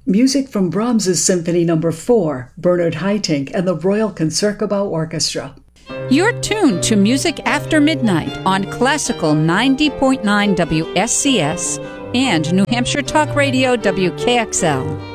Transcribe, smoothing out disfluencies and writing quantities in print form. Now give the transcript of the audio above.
Music from Brahms's Symphony No. 4, Bernard Haitink and the Royal Concertgebouw Orchestra. You're tuned to Music After Midnight on Classical 90.9 WSCS and New Hampshire Talk Radio WKXL.